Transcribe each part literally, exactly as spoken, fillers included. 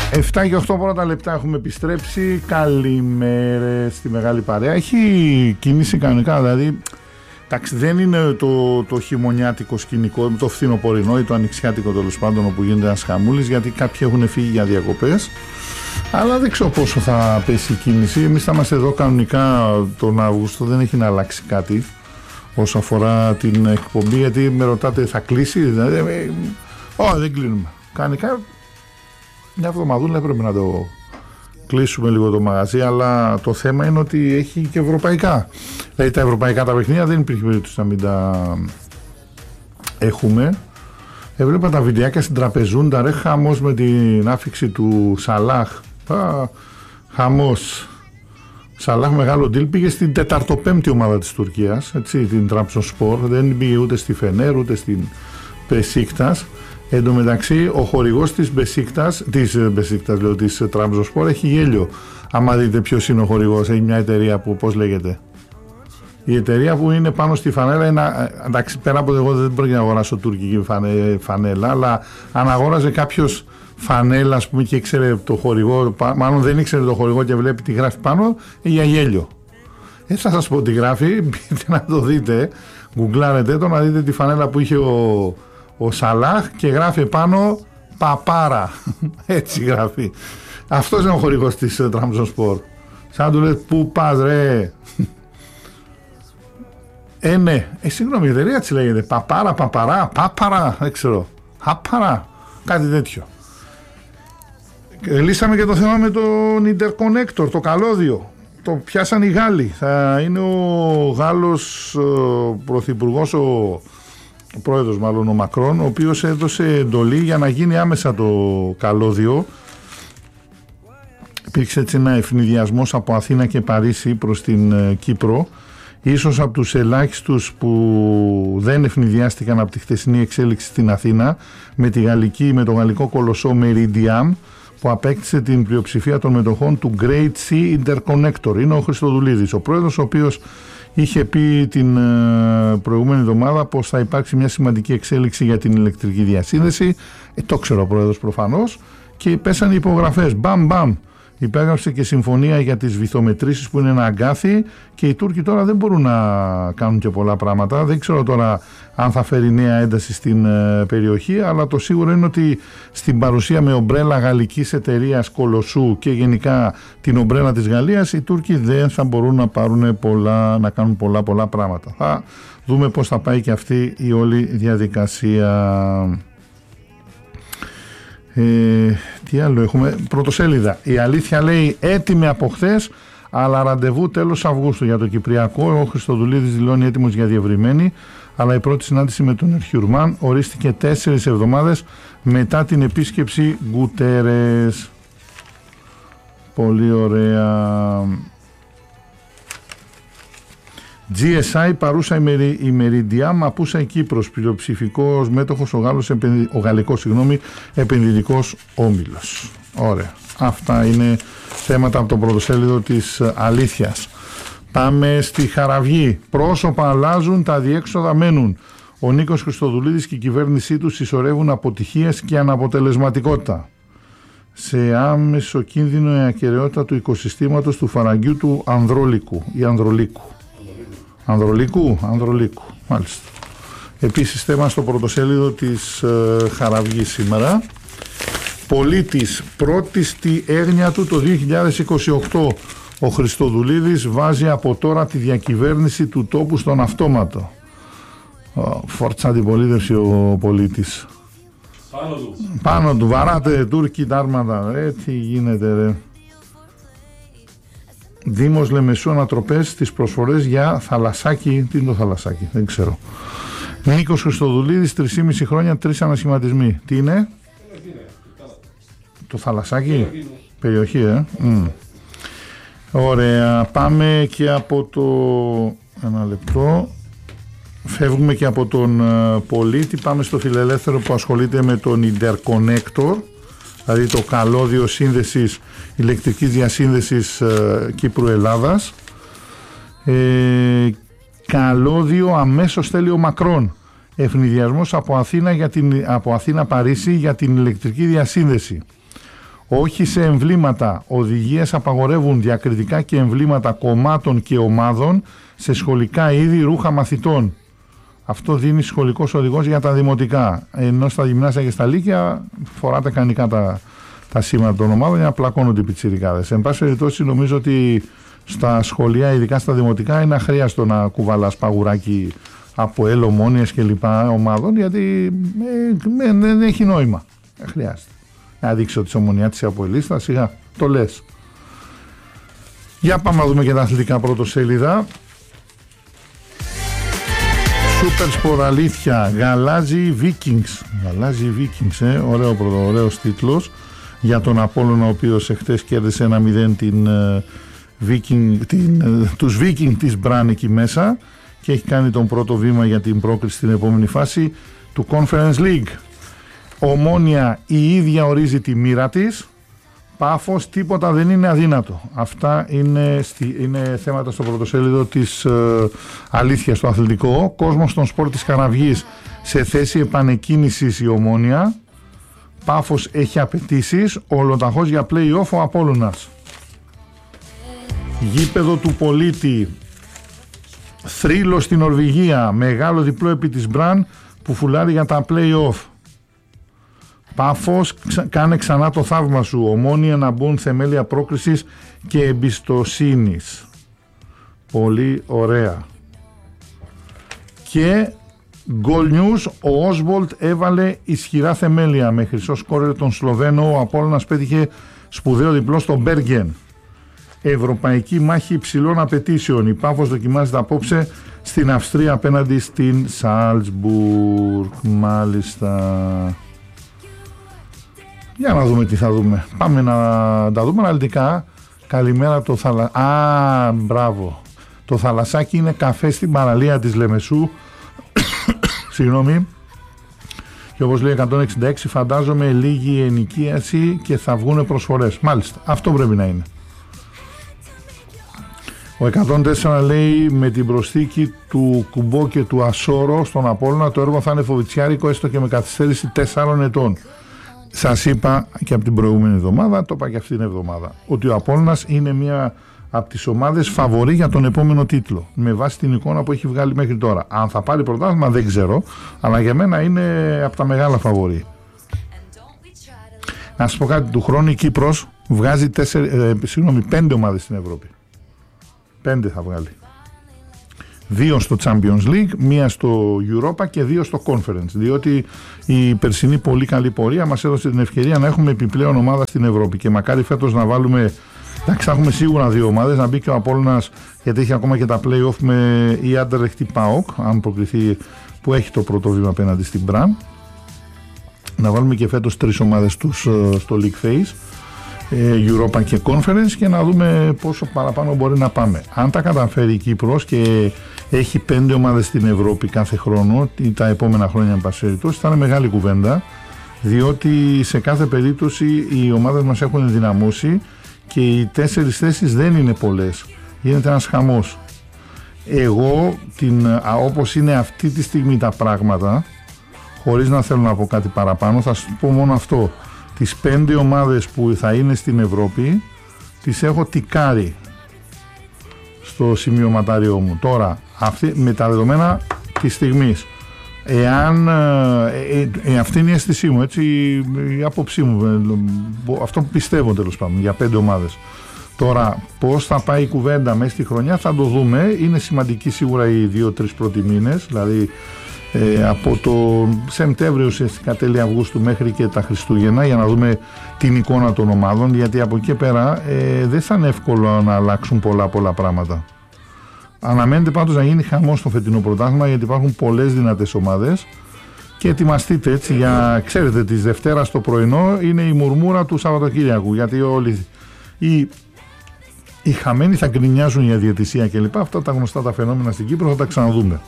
εφτά και οκτώ πρώτα λεπτά έχουμε επιστρέψει. Καλημέρα στη μεγάλη παρέα. Έχει κίνηση κανονικά, δηλαδή εντάξει, δεν είναι το, το χειμωνιάτικο σκηνικό, το φθινοπορεινό ή το ανοιξιάτικο τέλος πάντων, όπου γίνεται ένας χαμούλης, γιατί κάποιοι έχουν φύγει για διακοπές. Αλλά δεν ξέρω πόσο θα πέσει η κίνηση. Εμείς θα είμαστε εδώ κανονικά τον Αύγουστο, δεν έχει να αλλάξει κάτι όσο αφορά την εκπομπή, γιατί με ρωτάτε θα κλείσει, δηλαδή, όχι, δεν κλείνουμε. Κανονικά μια εβδομαδούλα πρέπει να το κλείσουμε λίγο το μαγαζί, αλλά το θέμα είναι ότι έχει και ευρωπαϊκά. Δηλαδή τα ευρωπαϊκά τα παιχνίδια δεν υπήρχε περίπτωση να μην τα έχουμε. Έβλεπα τα βιντεάκια στην τραπεζούντα, ρε, χαμός με την άφηξη του Σαλάχ. Α, χαμός. Σαλάχ μεγάλο deal, πήγε στην τεταρτοπέμπτη ομάδα της Τουρκίας, έτσι, την Τραμπζονσπορ, δεν πήγε ούτε στη Φενέρ ούτε στην Μπεσίκτας. Εν τω μεταξύ, ο χορηγός της Μπεσίκτας, της Μπεσίκτας, λέω, της Τραμπζονσπορ, έχει γέλιο. Άμα δείτε ποιος είναι ο χορηγός, έχει μια εταιρεία που, πώς λέγεται. Η εταιρεία που είναι πάνω στη φανέλα είναι, εντάξει, πέρα από το εγώ δεν πρόκειται να αγοράσω τουρκική φανέλα, αλλά αν αγόραζε κάποιος φανέλα, ας πούμε, και ήξερε το χορηγό, μάλλον δεν ήξερε το χορηγό και βλέπει τι γράφει πάνω, για γέλιο. Έτσι θα σας πω τι γράφει, μπείτε να το δείτε, γκουγκλάρετε το, να δείτε τη φανέλα που είχε ο, ο Σαλάχ και γράφει πάνω παπάρα. Έτσι γράφει. Αυτός είναι ο χορηγός της Τραμπζονσπορ. Σαν του λέει, πού πας ρε. Ε, ναι, ε, συγγνώμη, η εταιρεία της λέγεται παπάρα, παπαρά, πάπαρα, δεν ξέρω, χαπαρά, κάτι τέτοιο. Λύσαμε και το θέμα με τον Interconnector, το καλώδιο. Το πιάσαν οι Γάλλοι. Θα είναι ο Γάλλος ο πρωθυπουργός, ο, ο πρόεδρος μάλλον, ο Μακρόν, ο οποίος έδωσε εντολή για να γίνει άμεσα το καλώδιο. Υπήρξε έτσι ένα ευνηδιασμός από Αθήνα και Παρίσι προς την ε, Κύπρο. Ίσως από τους ελάχιστους που δεν ευνηδιάστηκαν από τη χθεσινή εξέλιξη στην Αθήνα, με, τη γαλλική, με το γαλλικό κολοσσό Meridian, που απέκτησε την πλειοψηφία των μετοχών του Great Sea Interconnector. Είναι ο Χριστοδουλίδης, ο πρόεδρος, ο οποίος είχε πει την προηγούμενη εβδομάδα πως θα υπάρξει μια σημαντική εξέλιξη για την ηλεκτρική διασύνδεση. Ε, το ξέρω ο πρόεδρος προφανώς, και πέσαν οι υπογραφές. Μπαμ μπαμ. Υπέγραψε και συμφωνία για τις βυθομετρήσεις, που είναι ένα αγκάθι, και οι Τούρκοι τώρα δεν μπορούν να κάνουν και πολλά πράγματα. Δεν ξέρω τώρα αν θα φέρει νέα ένταση στην ε, περιοχή, αλλά το σίγουρο είναι ότι στην παρουσία με ομπρέλα γαλλικής εταιρείας κολοσσού και γενικά την ομπρέλα της Γαλλίας, οι Τούρκοι δεν θα μπορούν να, πάρουν πολλά, να κάνουν πολλά πολλά πράγματα. Θα δούμε πώς θα πάει και αυτή η όλη διαδικασία. Ε, τι άλλο έχουμε, πρωτοσέλιδα. Η Αλήθεια λέει έτοιμη από χθες, αλλά ραντεβού τέλος Αυγούστου για το Κυπριακό. Ο Χριστοδουλίδης δηλώνει έτοιμος για διευρυμένη, αλλά η πρώτη συνάντηση με τον Ερχιουρμάν ορίστηκε τέσσερις εβδομάδες μετά την επίσκεψη Γκουτέρες. Πολύ ωραία. τζι ες άι παρούσα η Meridian, απούσα η Κύπρος, πλειοψηφικός μέτοχος ο, Γάλλος, ο γαλλικός συγγνώμη, επενδυτικός όμιλος. Ωραία. Αυτά είναι θέματα από το πρωτοσέλιδο της Αλήθειας. Πάμε στη Χαραυγή. Πρόσωπα αλλάζουν, τα διέξοδα μένουν. Ο Νίκος Χριστοδουλίδης και η κυβέρνησή του συσσωρεύουν αποτυχίες και αναποτελεσματικότητα. Σε άμεσο κίνδυνο η ακεραιότητα του οικοσυστήματος του φαραγγιού του Ανδρολίκου ή Ανδρολίκου. Ανδρολίκου, Ανδρολίκου, μάλιστα. Επίσης θέμα στο πρωτοσέλιδο της ε, Χαραυγής σήμερα. Πολίτης πρώτη στη έγνοια του το δύο χιλιάδες είκοσι οκτώ. Ο Χριστοδουλίδης βάζει από τώρα τη διακυβέρνηση του τόπου στον αυτόματο. Φόρτσα αντιπολίτευση ο πολίτης. Πάνω του. Πάνω του, βαράτε Τούρκοι τα άρματα. Ε, τι γίνεται ρε. Δήμος Λεμεσού ανατροπές στις προσφορές για θαλασσάκι. Τι είναι το θαλασσάκι, δεν ξέρω. Νίκος Χριστοδουλίδης, τρία και μισό χρόνια, τρεις ανασχηματισμοί. Τι είναι? Το θαλασσάκι. Περιοχή, ε. Mm. Ωραία. Πάμε και από το... Ένα λεπτό. Φεύγουμε και από τον uh, πολίτη. Πάμε στο φιλελεύθερο που ασχολείται με τον Interconnector, δηλαδή το καλώδιο σύνδεσης, ηλεκτρικής διασύνδεσης uh, Κύπρου-Ελλάδας. Ε, καλώδιο αμέσως θέλει ο Μακρόν. Ευνηδιασμός από Αθήνα, για την, από Αθήνα Παρίσι για την ηλεκτρική διασύνδεση. Όχι σε εμβλήματα. Οδηγίες απαγορεύουν διακριτικά και εμβλήματα κομμάτων και ομάδων σε σχολικά είδη ρούχα μαθητών. Αυτό δίνει σχολικός οδηγός για τα δημοτικά. Ενώ στα γυμνάσια και στα λύκεια φοράτε κανονικά τα, τα σήματα των ομάδων για να πλακώνονται οι πιτσιρικάδες. Εν πάση περιπτώσει, νομίζω ότι στα σχολεία, ειδικά στα δημοτικά, είναι αχρίαστο να κουβαλάς παγουράκι από L, Ομόνιες και λοιπά ομάδων, γιατί ε, ε, δεν έχει νόημα. Δεν χρειάζεται. Να δείξω τη Ομονιάτης από ελίστα, σιγά το λες. Για πάμε να δούμε και τα αθλητικά πρωτοσέλιδα. Super Sport αλήθεια, γαλάζιοι Vikings. Γαλάζιοι Vikings, ε, ωραίο πρωτο, ωραίος τίτλος για τον Απόλλωνα, ο οποίος εχθές κέρδισε ένα μηδέν την, uh, Viking, την, uh, τους Viking της Μπραν εκεί μέσα και έχει κάνει τον πρώτο βήμα για την πρόκριση στην επόμενη φάση του Conference League. Ομόνια η ίδια ορίζει τη μοίρα της. Πάφος, τίποτα δεν είναι αδύνατο. Αυτά είναι, στη, είναι θέματα στο πρωτοσέλιδο της ε, αλήθειας στο αθλητικό. Κόσμος των σπορ της Καραβγής σε θέση επανεκκίνησης η Ομόνια. Πάφος έχει απαιτήσεις. Ολοταχώς για play-off ο Απόλλωνας. Γήπεδο του Πολίτη. Θρύλο στην Νορβηγία. Μεγάλο διπλό επί της Μπραν που φουλάρει για τα play-off. Πάφος, κάνε ξανά το θαύμα σου. Ομόνια να μπουν θεμέλια πρόκρισης και εμπιστοσύνης. Πολύ ωραία. Και Goal News, ο Όσβολτ έβαλε ισχυρά θεμέλια με χρυσό σκόρερ τον Σλοβαίνο. Ο Απόλλωνας πέτυχε σπουδαίο διπλό στο Μπέργεν. Ευρωπαϊκή μάχη υψηλών απαιτήσεων. Η Πάφος δοκιμάζεται απόψε στην Αυστρία απέναντι στην Σάλτσμπουργκ. Μάλιστα. Για να δούμε τι θα δούμε. Πάμε να τα δούμε αναλυτικά. Καλημέρα το θαλα... Α, μπράβο. Το θαλασσάκι είναι καφέ στην παραλία της Λεμεσού. Συγγνώμη. Και όπως λέει εκατόν εξήντα έξι, φαντάζομαι λίγη ενοικίαση και θα βγούνε προσφορές. Μάλιστα. Αυτό πρέπει να είναι. Ο εκατόν τέσσερα λέει με την προσθήκη του Κουμπό και του Ασόρο στον Απόλλωνα το έργο θα είναι φοβητσιάρικο, έστω και με καθυστέρηση τεσσάρων ετών. Σας είπα και από την προηγούμενη εβδομάδα, το είπα και αυτήν την εβδομάδα, ότι ο Απόλλωνας είναι μία από τις ομάδες φαβορί για τον επόμενο τίτλο, με βάση την εικόνα που έχει βγάλει μέχρι τώρα. Αν θα πάρει πρωτάθλημα δεν ξέρω, αλλά για μένα είναι από τα μεγάλα φαβορί. Να σας πω κάτι, του χρόνου η Κύπρος βγάζει τέσσερι, ε, συγγνώμη, πέντε ομάδες στην Ευρώπη. Πέντε θα βγάλει. Δύο στο Champions League, μία στο Europa και δύο στο Conference, διότι η περσινή πολύ καλή πορεία μας έδωσε την ευκαιρία να έχουμε επιπλέον ομάδα στην Ευρώπη και μακάρι φέτος να βάλουμε, εντάξει, θα έχουμε σίγουρα δύο ομάδες, να μπει και ο Απόλλωνας, γιατί έχει ακόμα και τα play-off με η Άντερλεχτ ΠΑΟΚ, αν προκριθεί, που έχει το πρώτο βήμα απέναντι στην Μπραν. Να βάλουμε και φέτος τρεις ομάδες τους στο League Phase, Europa και Conference, και να δούμε πόσο παραπάνω μπορεί να πάμε. Αν τα καταφέρει η Κύπρος και έχει πέντε ομάδες στην Ευρώπη κάθε χρόνο ή τα επόμενα χρόνια, εν πάση περιπτώσει, θα είναι μεγάλη κουβέντα, διότι σε κάθε περίπτωση οι ομάδες μας έχουν ενδυναμώσει και οι τέσσερις θέσεις δεν είναι πολλές. Γίνεται ένας χαμός. Εγώ, την, α, όπως είναι αυτή τη στιγμή τα πράγματα, χωρίς να θέλω να πω κάτι παραπάνω, θα σου πω μόνο αυτό. Τις πέντε ομάδες που θα είναι στην Ευρώπη τις έχω τικάρει στο σημειωματάριό μου. Τώρα, αυτή, με τα δεδομένα της στιγμής, εάν ε, ε, ε, αυτή είναι η αίσθησή μου, έτσι, η άποψή μου, ε, αυτό που πιστεύω τέλος πάντων για πέντε ομάδες. Τώρα, πώς θα πάει η κουβέντα μέσα στη χρονιά θα το δούμε. Είναι σημαντική σίγουρα οι δύο-τρεις πρώτοι μήνες, δηλαδή Ε, από το Σεπτέμβριο ουσιαστικά τέλη Αυγούστου μέχρι και τα Χριστούγεννα, για να δούμε την εικόνα των ομάδων, γιατί από εκεί πέρα ε, δεν θα είναι εύκολο να αλλάξουν πολλά πολλά πράγματα. Αναμένεται πάντως να γίνει χαμός στο φετινό πρωτάθλημα, γιατί υπάρχουν πολλές δυνατές ομάδες και ετοιμαστείτε έτσι για, ξέρετε, της Δευτέρας το πρωινό είναι η μουρμούρα του Σαββατοκύριακου, γιατί όλοι οι, οι χαμένοι θα γκρινιάζουν για διαιτησία κλπ. Αυτά τα γνωστά τα φαινόμενα στην Κύπρο θα τα ξαναδούμε.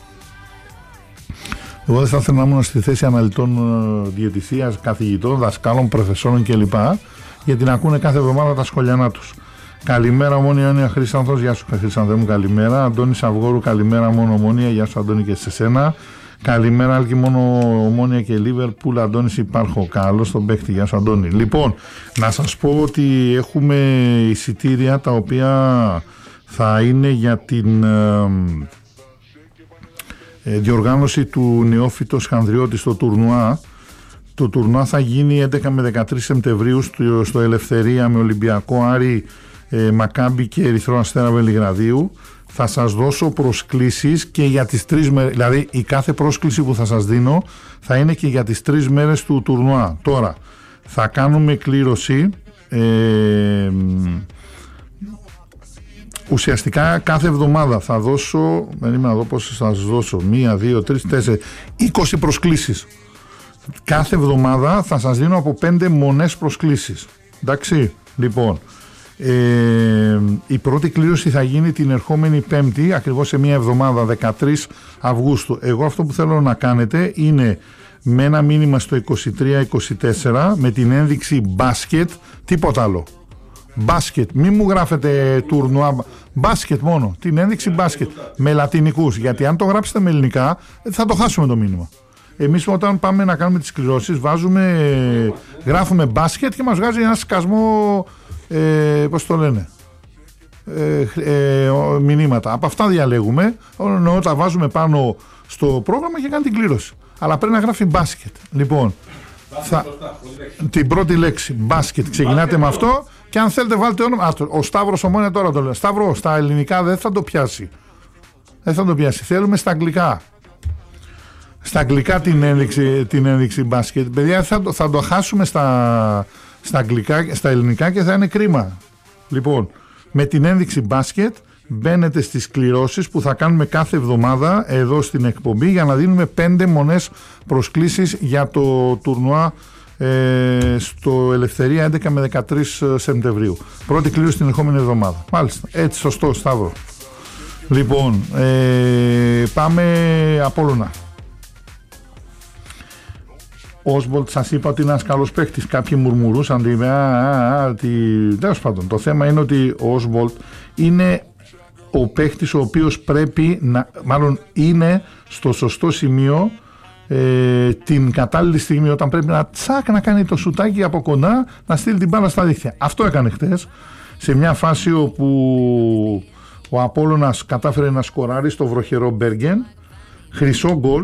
Εγώ δεν θα ήθελα να ήμουν στη θέση αναλυτών διαιτησίας, καθηγητών, δασκάλων, προφεσόρων κλπ. Γιατί να ακούνε κάθε εβδομάδα τα σχολιανά τους. Καλημέρα, Ομόνια Ιόνια Χρυσάνθος. Γεια σου, Χρυσάνθε μου, καλημέρα. Αντώνης Αυγόρου, καλημέρα, μόνο Ομόνια. Γεια σου, Αντώνη, και σε σένα. Καλημέρα, Άλκη, μόνο Ομόνια και Λίβερπουλ. Αντώνης υπάρχω. Καλώς στον παίκτη. Γεια σου, Αντώνη. Λοιπόν, να σας πω ότι έχουμε εισιτήρια τα οποία θα είναι για την ε, ε, διοργάνωση του Νεόφυτος Χανδριώτη στο τουρνουά. Το τουρνουά θα γίνει έντεκα με δεκατρείς Σεπτεμβρίου στο, στο Ελευθερία με Ολυμπιακό, Άρη, ε, Μακάμπι και Ερυθρό Αστέρα Βελιγραδίου. Θα σας δώσω προσκλήσεις και για τις τρεις μέρες, δηλαδή η κάθε πρόσκληση που θα σας δίνω θα είναι και για τις τρεις μέρες του τουρνουά. Τώρα θα κάνουμε κλήρωση, ε, ουσιαστικά κάθε εβδομάδα θα δώσω, δεν είμαι να δω πόσες θα σας δώσω, μία, δύο, τρεις, τέσσερις, είκοσι προσκλήσεις. Κάθε εβδομάδα θα σας δίνω από πέντε μονές προσκλήσεις. Εντάξει, λοιπόν. Ε, η πρώτη κλήρωση θα γίνει την ερχόμενη Πέμπτη, ακριβώς σε μία εβδομάδα, δεκατρείς Αυγούστου. Εγώ αυτό που θέλω να κάνετε είναι με ένα μήνυμα στο είκοσι τρία είκοσι τέσσερα με την ένδειξη μπάσκετ, τίποτα άλλο. Μπάσκετ, μην μου γράφετε τουρνουά, μπάσκετ μόνο, την ένδειξη μπάσκετ με λατινικούς, γιατί αν το γράψετε με ελληνικά θα το χάσουμε το μήνυμα. Εμείς όταν πάμε να κάνουμε τις κληρώσεις βάζουμε, γράφουμε μπάσκετ και μας βγάζει ένα σκασμό, ε, πώς το λένε, ε, ε, μηνύματα. Από αυτά διαλέγουμε, ενώ τα βάζουμε πάνω στο πρόγραμμα και κάνει την κλήρωση. Αλλά πρέπει να γράφει μπάσκετ. Λοιπόν, θα, την πρώτη λέξη, μπάσκετ, ξεκινάτε με αυτό και αν θέλετε βάλτε όνομα. Α, ο Σταύρος Ομόνια τώρα το λέει. Σταύρο, στα ελληνικά δεν θα το πιάσει. Δεν θα το πιάσει. Θέλουμε στα αγγλικά. Στα αγγλικά την ένδειξη, την ένδειξη μπάσκετ. Παιδιά, θα το, θα το χάσουμε στα, στα, αγγλικά, στα ελληνικά και θα είναι κρίμα. Λοιπόν, με την ένδειξη μπάσκετ μπαίνετε στις κληρώσεις που θα κάνουμε κάθε εβδομάδα εδώ στην εκπομπή για να δίνουμε πέντε μονές προσκλήσεις για το τουρνουά ε, στο Ελευθερία έντεκα με δεκατρείς Σεπτεμβρίου. Πρώτη κλήρωση την ερχόμενη εβδομάδα. Μάλιστα, έτσι, σωστό, Σταύρο. Λοιπόν, ε, πάμε Απόλλωνα. Ο Όσβολτ, σας είπα ότι είναι ένας καλός παίχτης. Κάποιοι μουρμουρούσαν ότι. Τέλος πάντων, το θέμα είναι ότι ο Όσβολτ είναι ο παίχτης ο οποίος πρέπει να. Μάλλον είναι στο σωστό σημείο ε, την κατάλληλη στιγμή όταν πρέπει να τσάκ να κάνει το σουτάκι από κοντά να στείλει την μπάλα στα δίχτυα. Αυτό έκανε χτες σε μια φάση όπου ο Απόλλωνας κατάφερε να σκοράρει στο βροχερό Μπέργεν. Χρυσό γκολ.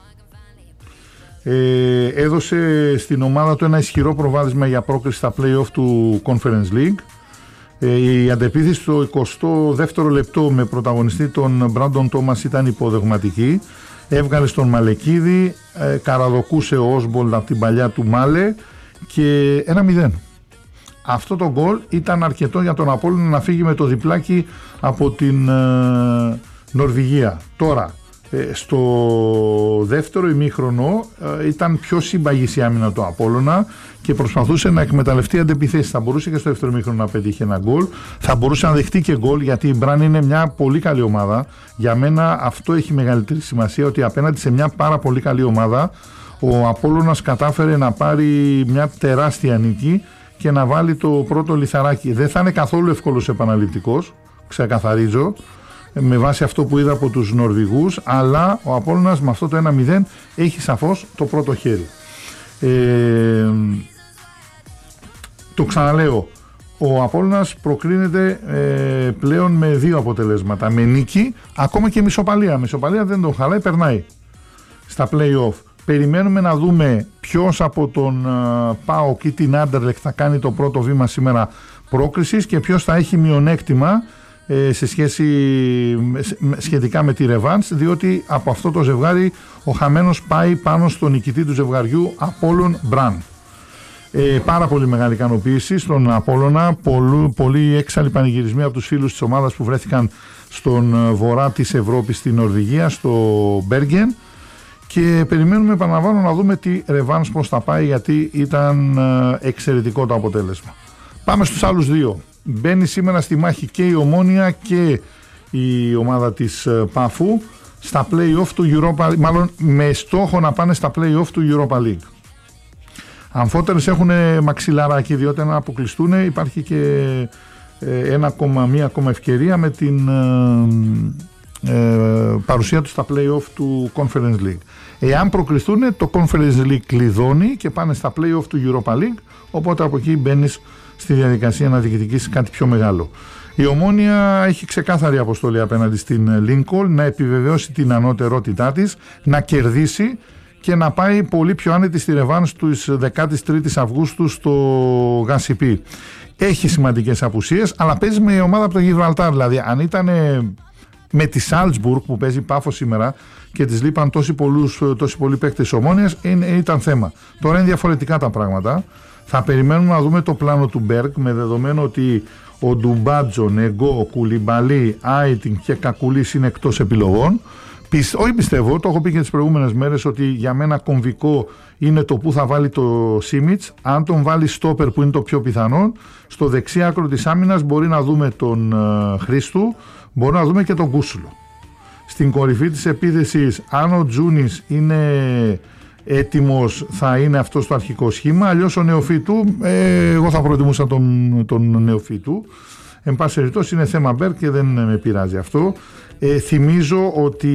Ε, έδωσε στην ομάδα του ένα ισχυρό προβάδισμα για πρόκριση στα play-off του Conference League. Ε, η αντεπίθεση στο εικοστό δεύτερο λεπτό με πρωταγωνιστή τον Μπράντον Τόμας ήταν υποδεγματική. Έβγαλε στον Μαλεκίδη, ε, καραδοκούσε ο Όσμπολτ από την παλιά του Μάλε και ένα μηδέν. Αυτό το γκολ ήταν αρκετό για τον Απόλλωνα να φύγει με το διπλάκι από την ε, Νορβηγία. Τώρα στο δεύτερο ημίχρονο ήταν πιο συμπαγής η άμυνα του Απόλλωνα και προσπαθούσε να εκμεταλλευτεί αντεπιθέσεις. Θα μπορούσε και στο δεύτερο ημίχρονο να πετύχει ένα γκολ, θα μπορούσε να δεχτεί και γκολ, γιατί η Μπραν είναι μια πολύ καλή ομάδα. Για μένα αυτό έχει μεγαλύτερη σημασία, ότι απέναντι σε μια πάρα πολύ καλή ομάδα ο Απόλλωνας κατάφερε να πάρει μια τεράστια νίκη και να βάλει το πρώτο λιθαράκι. Δεν θα είναι καθόλου εύκολος επαναληπτικός, ξεκαθαρίζω, με βάση αυτό που είδα από τους Νορβηγούς, αλλά ο Απόλλωνας με αυτό το ένα μηδέν έχει σαφώς το πρώτο χέρι. Ε, το ξαναλέω, ο Απόλλωνας προκρίνεται ε, πλέον με δύο αποτελέσματα, με νίκη, ακόμα και μισοπαλία. Μισοπαλία δεν τον χαλάει, περνάει στα play-off. Περιμένουμε να δούμε ποιος από τον uh, ΠΑΟΚ ή την Άντερλεχτ θα κάνει το πρώτο βήμα σήμερα πρόκρισης και ποιος θα έχει μειονέκτημα σε σχέση σχετικά με τη ρεβάνς, διότι από αυτό το ζευγάρι ο χαμένος πάει πάνω στο νικητή του ζευγαριού Απόλλων Μπραν. Ε, πάρα πολύ μεγάλη ικανοποίηση στον Απόλλωνα, πολύ, πολύ έξαλλοι πανηγυρισμοί από τους φίλους της ομάδας που βρέθηκαν στον βορρά της Ευρώπης, στην Νορβηγία, στο Μπέργεν, και περιμένουμε, επαναλαμβάνω, να δούμε τη ρεβάνς πώς θα πάει, γιατί ήταν εξαιρετικό το αποτέλεσμα. Πάμε στους άλλους δύο. Μπαίνει σήμερα στη μάχη και η Ομόνια και η ομάδα της Πάφου στα play-off του Europa, μάλλον με στόχο να πάνε στα play-off του Europa League. Αμφότερες έχουν μαξιλαράκι, διότι να αποκλειστούν υπάρχει και ένα ακόμα, μία ακόμα ευκαιρία με την ε, παρουσία του στα play-off του Conference League. Εάν προκριθούν, το Conference League κλειδώνει και πάνε στα play-off του Europa League, οπότε από εκεί μπαίνεις στη διαδικασία να διεκδικήσεις κάτι πιο μεγάλο. Η Ομόνοια έχει ξεκάθαρη αποστολή απέναντι στην Lincoln, να επιβεβαιώσει την ανώτερότητά της, να κερδίσει και να πάει πολύ πιο άνετη στη ρεβάνς του δεκατρείς Αυγούστου στο Γασιπί. Έχει σημαντικές απουσίες, αλλά παίζει με η ομάδα από το Γιβραλτάρ. Δηλαδή, αν ήταν με τη Σάλτσμπουργκ που παίζει Πάφο σήμερα και της λείπαν τόσοι, πολλούς, τόσοι πολλοί παίκτες της Ομόνοιας, ήταν θέμα. Τώρα είναι διαφορετικά τα πράγματα. Θα περιμένουμε να δούμε το πλάνο του Μπέργκ, με δεδομένο ότι ο Ντουμπάτζο, Νεγκό, Κουλιμπαλί, Άιτινγκ και Κακουλής είναι εκτός επιλογών. Πιστε, όχι πιστεύω, το έχω πει και τις προηγούμενες μέρες, ότι για μένα κομβικό είναι το που θα βάλει το Σίμιτς. Αν τον βάλει στόπερ, που είναι το πιο πιθανό, στο δεξί άκρο της άμυνας μπορεί να δούμε τον uh, Χρήστου, μπορεί να δούμε και τον Κούσουλο. Στην κορυφή της επίθεσης, αν ο Τζούνις είναι έτοιμος, θα είναι αυτό το αρχικό σχήμα, αλλιώς ο Νεοφίτου, ε, εγώ θα προτιμούσα τον, τον Νεοφίτου. Εν πάση περιπτώσει είναι θέμα Μπέρ και δεν με πειράζει αυτό. Ε, θυμίζω ότι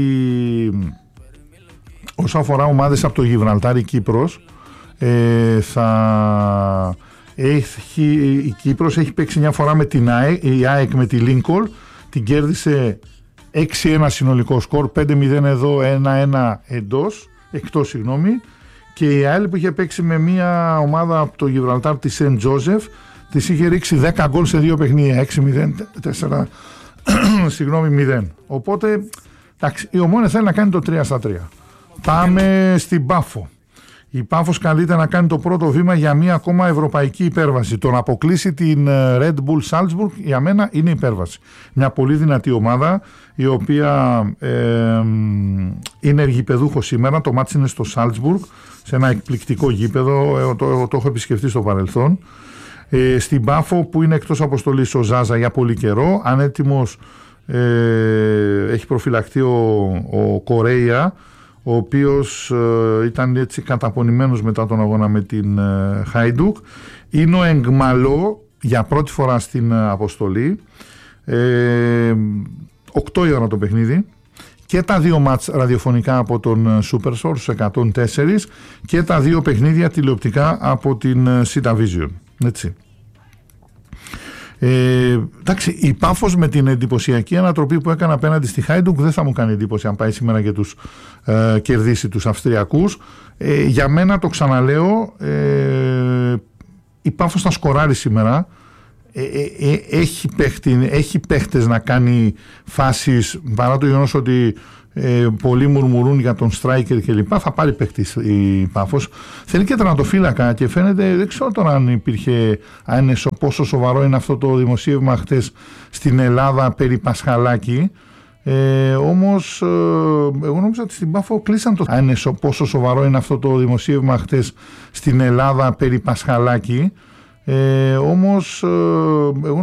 όσο αφορά ομάδες από το Γιβραλτάρ, η Κύπρος ε, θα έχει, η Κύπρος έχει παίξει μια φορά με την ΑΕΚ, η ΑΕΚ με τη Lincoln, την κέρδισε έξι ένα συνολικό σκορ, πέντε μηδέν εδώ, ένα ένα εντός, εκτός συγγνώμη, και η ΑΕΛ που είχε παίξει με μια ομάδα από το Γιβραλτάρ, τη Σεντ Τζόζεφ, της είχε ρίξει δέκα γκολ σε δύο παιχνίδια, έξι μηδέν, τέσσερα συγγνώμη μηδέν. Οπότε εντάξει, η Ομόνοια θέλει να κάνει το τρία στα τρία. Πάμε στην Πάφο. Η Πάφος καλείται να κάνει το πρώτο βήμα για μια ακόμα ευρωπαϊκή υπέρβαση. Το να αποκλείσει την Red Bull Salzburg για μένα είναι υπέρβαση. Μια πολύ δυνατή ομάδα, η οποία ε, είναι γηπεδούχο σήμερα. Το μάτς είναι στο Salzburg, σε ένα εκπληκτικό γήπεδο, ε, το, το έχω επισκεφτεί στο παρελθόν. Ε, στην Πάφο, που είναι εκτός αποστολής ο Ζάζα για πολύ καιρό, ανέτοιμος ε, έχει προφυλαχτεί ο, ο Κορέια, ο οποίος ε, ήταν έτσι καταπονημένος μετά τον αγώνα με την ε, Χάιντουκ. Είναι ο Εγκμαλό για πρώτη φορά στην ε, αποστολή, ε, οκτώ η ώρα το παιχνίδι, και τα δύο μάτς ραδιοφωνικά από τον Supersource εκατόν τέσσερα και τα δύο παιχνίδια τηλεοπτικά από την Sita Vision. Έτσι. Ε, εντάξει, η Πάφος με την εντυπωσιακή ανατροπή που έκανε απέναντι στη Χάιντουκ δεν θα μου κάνει εντύπωση αν πάει σήμερα και τους ε, κερδίσει τους Αυστριακούς. Ε, για μένα, το ξαναλέω, ε, η Πάφος θα σκοράρει σήμερα. Ε, ε, ε, έχει, παίχτη, έχει παίχτες να κάνει φάσεις, παρά το γεγονός ότι ε, πολλοί μουρμουρούν για τον striker και λοιπά, θα πάρει παίχτη η Πάφος. Θέλει και τερματοφύλακα και φαίνεται, δεν ξέρω τώρα αν υπήρχε, αν είναι, πόσο σοβαρό είναι αυτό το δημοσίευμα χτες στην Ελλάδα περί Πασχαλάκη. Ε, όμως ε, εγώ νόμιζα ότι στην Πάφο κλείσαν το, αν είναι, πόσο σοβαρό είναι αυτό το δημοσίευμα χτες στην Ελλάδα περί Πασχαλάκη. Ε, όμως ε, εγώ